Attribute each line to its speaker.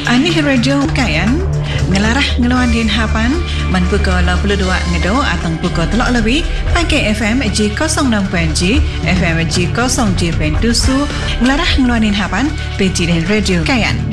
Speaker 1: Anih radio kayan ngelarah ngeluan din hapan man pukul 82 ngedo atau pukul telok lebih pakai FM G06.G FM G07.2 ngelarah ngeluan din hapan peci din radio kayan.